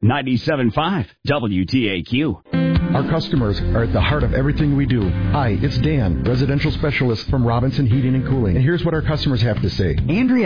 97.5 WTAQ. Our customers are at the heart of everything we do. Hi, it's Dan, residential specialist from Robinson Heating and Cooling. And here's what our customers have to say. Andrea